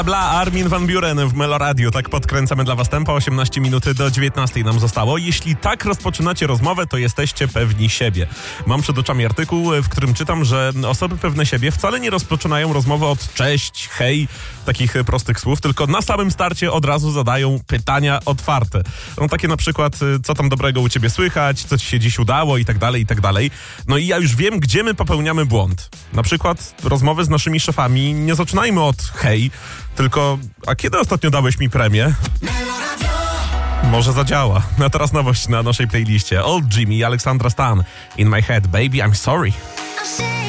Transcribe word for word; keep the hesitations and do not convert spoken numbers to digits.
Bla, Armin van Buuren w Meloradio. Tak podkręcamy dla was tempo. osiemnaście minut do dziewiętnastej nam zostało. Jeśli tak rozpoczynacie rozmowę, to jesteście pewni siebie. Mam przed oczami artykuł, w którym czytam, że osoby pewne siebie wcale nie rozpoczynają rozmowy od cześć, hej, takich prostych słów, tylko na samym starcie od razu zadają pytania otwarte. No takie na przykład, co tam dobrego u ciebie słychać, co ci się dziś udało i tak dalej, i tak dalej. No i ja już wiem, gdzie my popełniamy błąd. Na przykład rozmowy z naszymi szefami nie zaczynajmy od hej, tylko a kiedy ostatnio dałeś mi premię? Może zadziała. A teraz nowość na naszej playliście. Old Jimmy i Alexandra Stan. In My Head, Baby, I'm Sorry.